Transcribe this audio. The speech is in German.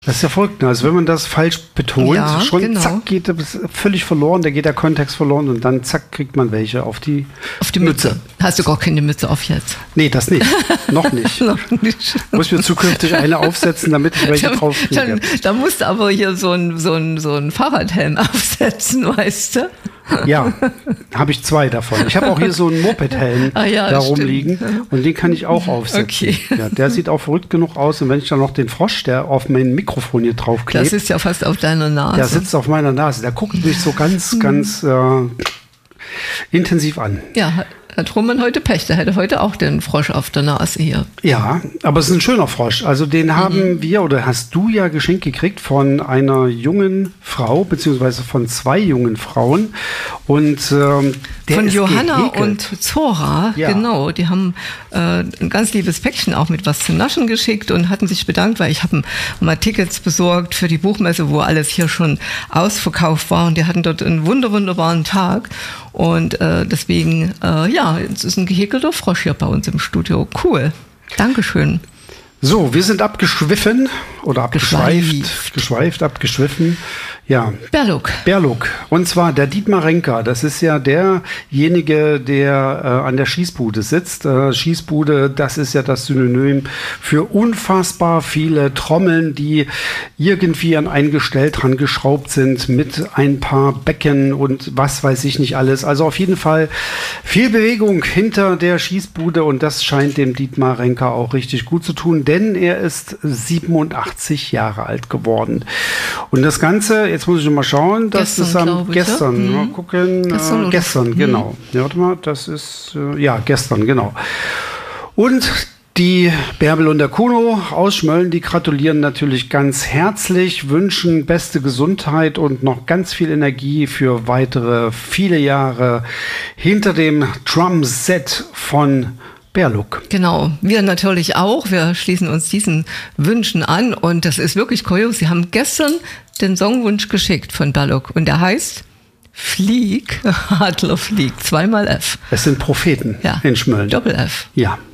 Das ist ja verrückt, ne? Also wenn man das falsch betont, Ja, schon genau. zack, geht das völlig verloren, da geht der Kontext verloren und dann zack, kriegt man welche auf die Mütze. Hast du gar keine Mütze auf jetzt? Nee, das nicht. Noch nicht. Noch nicht. Muss mir zukünftig eine aufsetzen, damit ich welche drauf kriege. Da musst du aber hier so ein Fahrradhelm aufsetzen, weißt du? Ja, habe ich 2 davon. Ich habe auch hier so einen Moped-Helm da rumliegen und den kann ich auch aufsetzen. Okay. Ja, der sieht auch verrückt genug aus und wenn ich dann noch den Frosch, der auf mein Mikrofon hier draufklebt, Das ist ja fast auf deiner Nase. der sitzt auf meiner Nase, der guckt mich so ganz intensiv an. Ja, hat Roman heute Pech. Der hätte heute auch den Frosch auf der Nase hier. Ja, aber es ist ein schöner Frosch. Also den haben wir oder hast du ja geschenkt gekriegt von einer jungen Frau, beziehungsweise von 2 jungen Frauen. Und der Von ist Johanna gehäkelt. und Zora, Ja. genau. Die haben ein ganz liebes Päckchen auch mit was zum Naschen geschickt und hatten sich bedankt, weil ich habe mal Tickets besorgt für die Buchmesse, wo alles hier schon ausverkauft war. Und die hatten dort einen wunderbaren Tag. Und deswegen, es ist ein gehäkelter Frosch hier bei uns im Studio. Cool. Dankeschön. So, wir sind abgeschwiffen oder abgeschweift, abgeschwiffen. Ja. Berluk. Und zwar der Dietmar Renker. Das ist ja derjenige, der an der Schießbude sitzt. Schießbude, das ist ja das Synonym für unfassbar viele Trommeln, die irgendwie an ein Gestell dran geschraubt sind mit ein paar Becken und was weiß ich nicht alles. Also auf jeden Fall viel Bewegung hinter der Schießbude und das scheint dem Dietmar Renker auch richtig gut zu tun, denn er ist 87 Jahre alt geworden. Und das Ganze, jetzt muss ich noch mal schauen, das ist gestern. Mal gucken. Gestern, genau. Ja, warte mal, das ist, gestern, genau. Und die Bärbel und der Kuno aus Schmölln, die gratulieren natürlich ganz herzlich, wünschen beste Gesundheit und noch ganz viel Energie für weitere viele Jahre hinter dem Drumset von Berluk. Genau, wir natürlich auch. Wir schließen uns diesen Wünschen an und das ist wirklich kurios. Sie haben gestern den Songwunsch geschickt von Berluk und der heißt Flieg, Adler flieg, 2-mal F. Es sind Propheten in Schmölln. Doppel F. Ja.